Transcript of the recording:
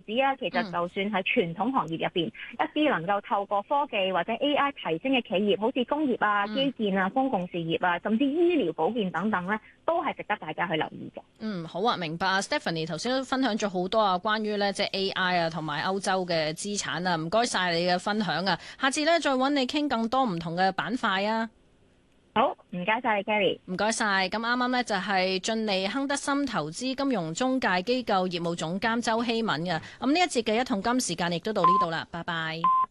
止啊，其實就算喺傳統行業入邊，一啲能夠透過科技或者 AI 提升嘅企業，好似工業啊、基建啊、公共事業啊，甚至醫療保健等等咧，都係值得大家去留意嘅。 好啊，明白啊。Stephanie 頭先都分享咗好多啊，關於咧即係 AI 啊同埋歐洲嘅資產啊，唔該晒你嘅分享啊。下次咧再揾你傾更多唔同嘅板塊啊。 好，唔該晒你 Kelly， 唔該晒。咁啱啱呢就係晉利亨德森投資金融中介機構業務總監周希敏嘅。咁呢一節嘅一桶金時間亦都到呢度啦，拜拜。